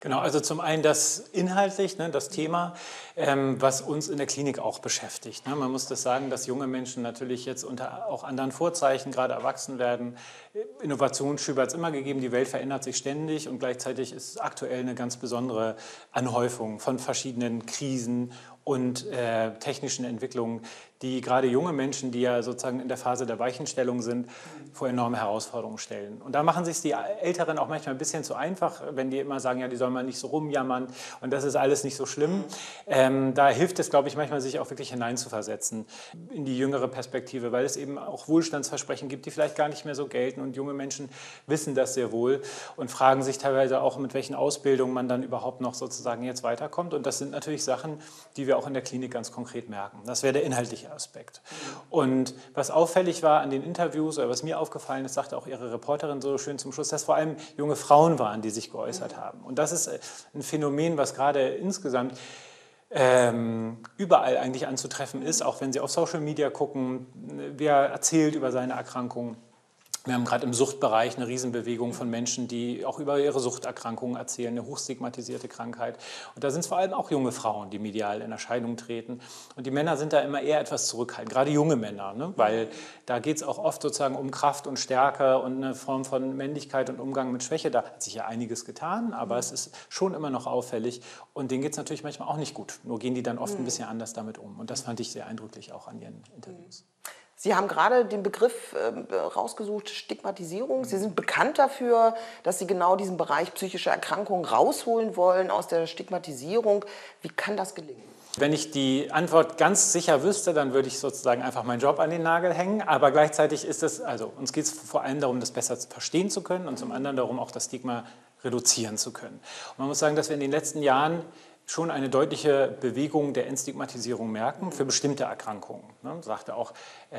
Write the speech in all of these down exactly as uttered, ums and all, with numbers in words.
Genau, also zum einen das inhaltlich, ne, das Thema, ähm, was uns in der Klinik auch beschäftigt. Ne? Man muss das sagen, dass junge Menschen natürlich jetzt unter auch anderen Vorzeichen gerade erwachsen werden. Innovationsschübe hat es immer gegeben, die Welt verändert sich ständig und gleichzeitig ist aktuell eine ganz besondere Anhäufung von verschiedenen Krisen und äh, technischen Entwicklungen, die gerade junge Menschen, die ja sozusagen in der Phase der Weichenstellung sind, vor enorme Herausforderungen stellen. Und da machen sich die Älteren auch manchmal ein bisschen zu einfach, wenn die immer sagen, ja, die sollen mal nicht so rumjammern und das ist alles nicht so schlimm. Ähm, da hilft es, glaube ich, manchmal sich auch wirklich hineinzuversetzen in die jüngere Perspektive, weil es eben auch Wohlstandsversprechen gibt, die vielleicht gar nicht mehr so gelten und junge Menschen wissen das sehr wohl und fragen sich teilweise auch, mit welchen Ausbildungen man dann überhaupt noch sozusagen jetzt weiterkommt. Und das sind natürlich Sachen, die wir auch in der Klinik ganz konkret merken. Das wäre der inhaltliche Aspekt. Und was auffällig war an den Interviews, oder was mir aufgefallen ist, sagte auch Ihre Reporterin so schön zum Schluss, dass vor allem junge Frauen waren, die sich geäußert haben. Und das ist ein Phänomen, was gerade insgesamt ähm, überall eigentlich anzutreffen ist, auch wenn Sie auf Social Media gucken, wer erzählt über seine Erkrankung. Wir haben gerade im Suchtbereich eine Riesenbewegung von Menschen, die auch über ihre Suchterkrankungen erzählen, eine hochstigmatisierte Krankheit. Und da sind es vor allem auch junge Frauen, die medial in Erscheinung treten. Und die Männer sind da immer eher etwas zurückhaltend, gerade junge Männer, ne? Weil da geht es auch oft sozusagen um Kraft und Stärke und eine Form von Männlichkeit und Umgang mit Schwäche. Da hat sich ja einiges getan, aber es ist schon immer noch auffällig. Und denen geht es natürlich manchmal auch nicht gut. Nur gehen die dann oft ein bisschen anders damit um. Und das fand ich sehr eindrücklich auch an Ihren Interviews. Sie haben gerade den Begriff äh, rausgesucht, Stigmatisierung. Sie sind bekannt dafür, dass Sie genau diesen Bereich psychische Erkrankungen rausholen wollen aus der Stigmatisierung. Wie kann das gelingen? Wenn ich die Antwort ganz sicher wüsste, dann würde ich sozusagen einfach meinen Job an den Nagel hängen. Aber gleichzeitig ist es, also uns geht es vor allem darum, das besser verstehen zu können und zum anderen darum, auch das Stigma reduzieren zu können. Und man muss sagen, dass wir in den letzten Jahren schon eine deutliche Bewegung der Entstigmatisierung merken für bestimmte Erkrankungen. Ne, sagte auch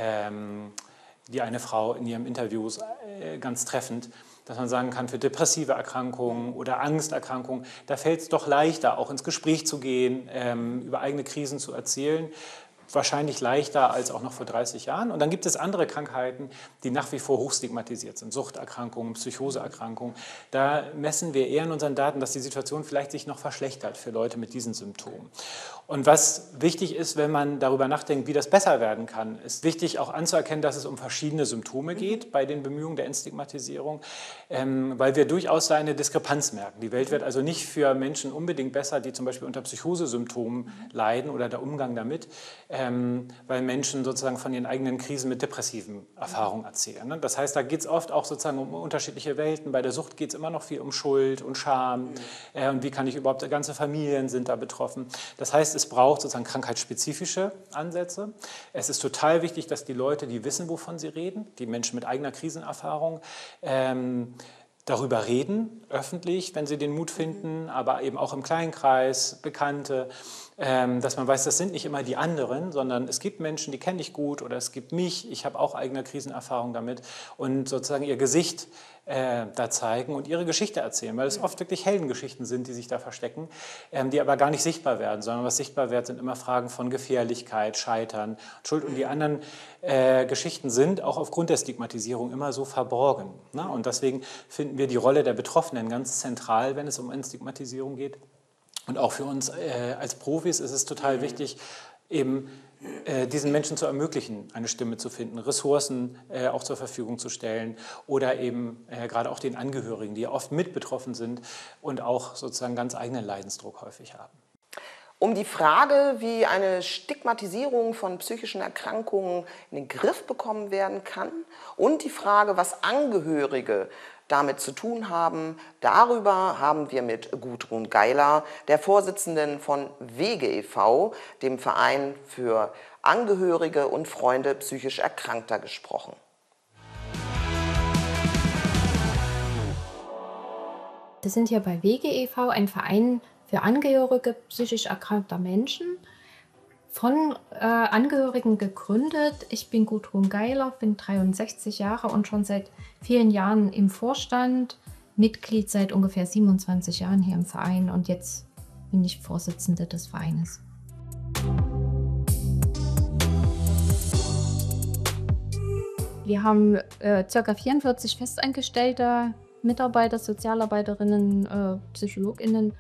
ähm, die eine Frau in ihrem Interview äh, ganz treffend, dass man sagen kann, für depressive Erkrankungen oder Angsterkrankungen, da fällt es doch leichter, auch ins Gespräch zu gehen, ähm, über eigene Krisen zu erzählen. Wahrscheinlich leichter als auch noch vor dreißig Jahren. Und dann gibt es andere Krankheiten, die nach wie vor hochstigmatisiert sind. Suchterkrankungen, Psychoseerkrankungen. Da messen wir eher in unseren Daten, dass die Situation vielleicht sich noch verschlechtert für Leute mit diesen Symptomen. Und was wichtig ist, wenn man darüber nachdenkt, wie das besser werden kann, ist wichtig auch anzuerkennen, dass es um verschiedene Symptome geht bei den Bemühungen der Entstigmatisierung, ähm, weil wir durchaus da eine Diskrepanz merken. Die Welt wird also nicht für Menschen unbedingt besser, die zum Beispiel unter Psychosesymptomen leiden oder der Umgang damit, ähm, weil Menschen sozusagen von ihren eigenen Krisen mit depressiven Erfahrungen erzählen. Ne? Das heißt, da geht es oft auch sozusagen um unterschiedliche Welten. Bei der Sucht geht es immer noch viel um Schuld und Scham. Äh, und wie kann ich überhaupt, ganze Familien sind da betroffen. Das heißt, es braucht sozusagen krankheitsspezifische Ansätze. Es ist total wichtig, dass die Leute, die wissen, wovon sie reden, die Menschen mit eigener Krisenerfahrung, ähm, darüber reden, öffentlich, wenn sie den Mut finden, aber eben auch im Kleinkreis, Bekannte, ähm, dass man weiß, das sind nicht immer die anderen, sondern es gibt Menschen, die kenne ich gut oder es gibt mich, ich habe auch eigene Krisenerfahrung damit und sozusagen ihr Gesicht äh, da zeigen und ihre Geschichte erzählen, weil es oft wirklich Heldengeschichten sind, die sich da verstecken, ähm, die aber gar nicht sichtbar werden, sondern was sichtbar wird, sind immer Fragen von Gefährlichkeit, Scheitern, Schuld und die anderen äh, Geschichten sind auch aufgrund der Stigmatisierung immer so verborgen. Ne? Und deswegen finden wir die Rolle der Betroffenen ganz zentral, wenn es um Entstigmatisierung geht. Und auch für uns äh, als Profis ist es total wichtig, eben äh, diesen Menschen zu ermöglichen, eine Stimme zu finden, Ressourcen äh, auch zur Verfügung zu stellen oder eben äh, gerade auch den Angehörigen, die ja oft mit betroffen sind und auch sozusagen ganz eigenen Leidensdruck häufig haben. Um die Frage, wie eine Stigmatisierung von psychischen Erkrankungen in den Griff bekommen werden kann und die Frage, was Angehörige damit zu tun haben, darüber haben wir mit Gudrun Geiler, der Vorsitzenden von W G e V, dem Verein für Angehörige und Freunde psychisch Erkrankter, gesprochen. Wir sind hier bei W G e V, ein Verein für Angehörige psychisch erkrankter Menschen, von äh, Angehörigen gegründet. Ich bin Gudrun Geiler, bin dreiundsechzig Jahre und schon seit vielen Jahren im Vorstand, Mitglied seit ungefähr siebenundzwanzig Jahren hier im Verein und jetzt bin ich Vorsitzende des Vereines. Wir haben äh, ca. vierundvierzig festangestellte Mitarbeiter, Sozialarbeiterinnen, äh, PsychologInnen